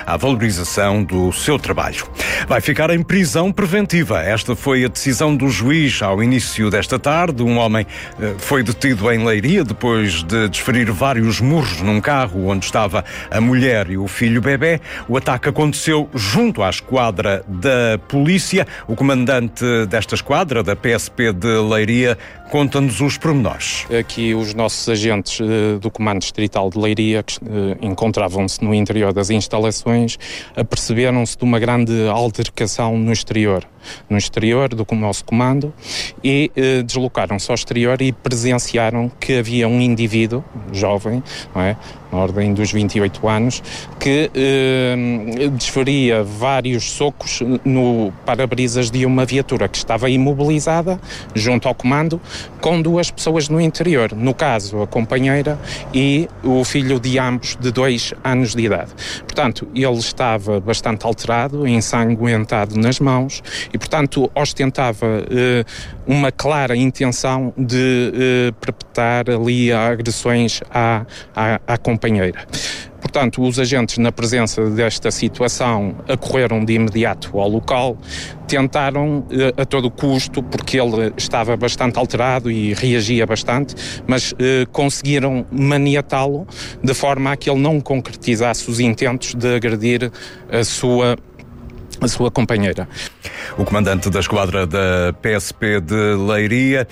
à valorização do seu trabalho. Vai ficar em prisão preventiva. Esta foi a decisão do juiz ao início desta tarde. Um homem foi detido em Leiria depois de desferir vários murros num carro onde estava a mulher e o filho bebé. O ataque aconteceu junto à esquadra da polícia. O comandante desta esquadra, da PSP de Leiria, conta-nos os pormenores. Aqui os nossos agentes do Comando Distrital de Leiria, que encontravam-se no interior das instalações, aperceberam-se de uma grande altercação no exterior do nosso comando e deslocaram-se ao exterior e presenciaram que havia um indivíduo jovem, não é, na ordem dos 28 anos, que desferia vários socos no para-brisas de uma viatura que estava imobilizada junto ao comando, com duas pessoas no interior, no caso a companheira e o filho de ambos de 2 anos de idade. Portanto, ele estava bastante alterado, ensanguentado nas mãos e, portanto, ostentava uma clara intenção de perpetrar ali agressões à companheira. Portanto, os agentes, na presença desta situação, acorreram de imediato ao local, tentaram a todo custo, porque ele estava bastante alterado e reagia bastante, mas conseguiram maniatá-lo de forma a que ele não concretizasse os intentos de agredir a sua companheira. O comandante da esquadra da PSP de Leiria,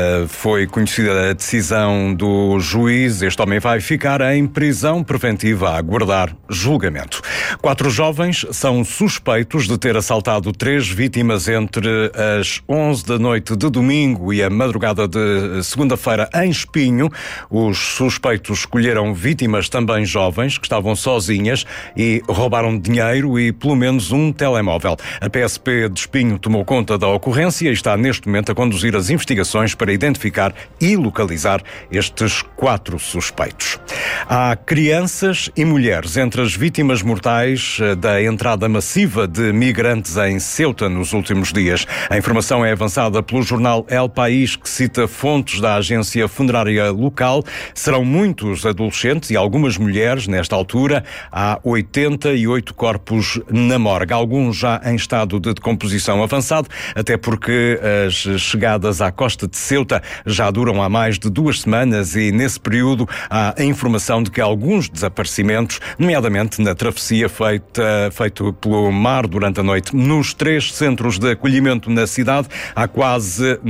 foi conhecida a decisão do juiz. Este homem vai ficar em prisão preventiva a aguardar julgamento. 4 jovens são suspeitos de ter assaltado 3 vítimas entre as 11 da noite de domingo e a madrugada de segunda-feira em Espinho. Os suspeitos escolheram vítimas também jovens que estavam sozinhas e roubaram dinheiro e pelo menos um telemóvel. A PSP de Espinho tomou conta da ocorrência e está neste momento a conduzir as investigações para identificar e localizar estes 4 suspeitos. Há crianças e mulheres entre as vítimas mortais da entrada massiva de migrantes em Ceuta nos últimos dias. A informação é avançada pelo jornal El País, que cita fontes da agência funerária local. Serão muitos adolescentes e algumas mulheres nesta altura. Há 88 corpos na morgue, alguns já em estado de decomposição avançado, até porque as chegadas à costa de Ceuta já duram há mais de 2 semanas e nesse período há a informação de que alguns desaparecimentos, nomeadamente na travessia feito pelo mar durante a noite, nos 3 centros de acolhimento na cidade, há quase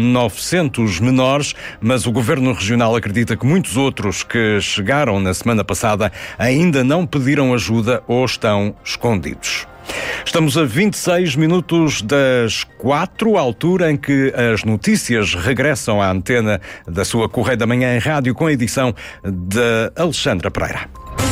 900 menores, mas o Governo Regional acredita que muitos outros que chegaram na semana passada ainda não pediram ajuda ou estão escondidos. Estamos a 26 minutos das 4, altura em que as notícias regressam à antena da sua Correio da Manhã em rádio, com a edição de Alexandra Pereira.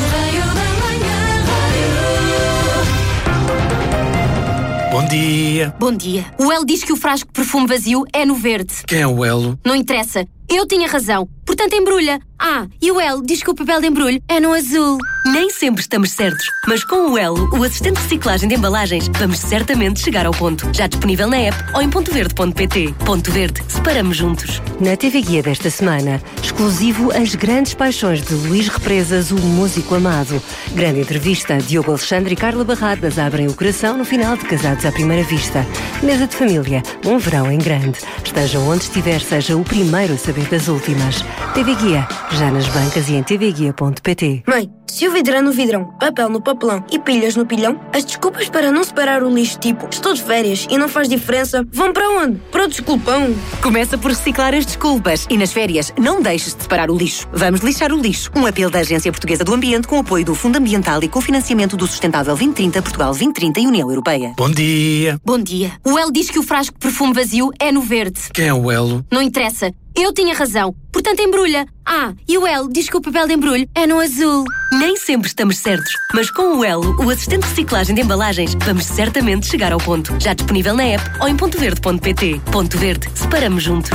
Bom dia. Bom dia. O Elo diz que o frasco de perfume vazio é no verde. Quem é o Elo? Não interessa. Eu tinha razão. Portanto, embrulha. E o Elo diz que o papel de embrulho é no azul. Nem sempre estamos certos, mas com o Elo, o assistente de reciclagem de embalagens, vamos certamente chegar ao ponto. Já disponível na app ou em pontoverde.pt. Ponto Verde. Separamos juntos. Na TV Guia desta semana, exclusivo As Grandes Paixões de Luís Represas, o músico amado. Grande entrevista. Diogo Alexandre e Carla Barradas abrem o coração no final de Casados à Primeira Vista. Mesa de família. Um verão em grande. Esteja onde estiver, seja o primeiro a saber das últimas. TV Guia. Já nas bancas e em tvguia.pt. Mãe, se o vidro é no vidrão, papel no papelão e pilhas no pilhão, as desculpas para não separar o lixo, tipo estou de férias e não faz diferença, vão para onde? Para o desculpão. Começa por reciclar as desculpas e nas férias não deixes de separar o lixo. Vamos lixar o lixo. Um apelo da Agência Portuguesa do Ambiente com apoio do Fundo Ambiental e cofinanciamento do Sustentável 2030, Portugal 2030 e União Europeia. Bom dia. Bom dia. O Elo diz que o frasco de perfume vazio é no verde. Quem é o Elo? Não interessa. Eu tinha razão. Portanto, embrulha. E o Elo diz que o papel de embrulho é no azul. Nem sempre estamos certos, mas com o Elo, o assistente de reciclagem de embalagens, vamos certamente chegar ao ponto. Já disponível na app ou em pontoverde.pt. Ponto Verde. Separamos juntos.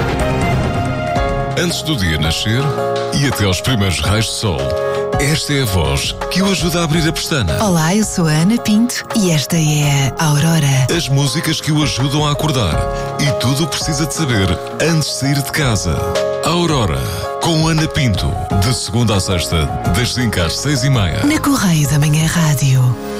Antes do dia nascer e até aos primeiros raios de sol, esta é a voz que o ajuda a abrir a pestana. Olá, eu sou a Ana Pinto e esta é a Aurora. As músicas que o ajudam a acordar e tudo o que precisa de saber antes de sair de casa. Aurora, com Ana Pinto, de segunda à sexta, das 5 às 6:30. Na Correio da Manhã Rádio.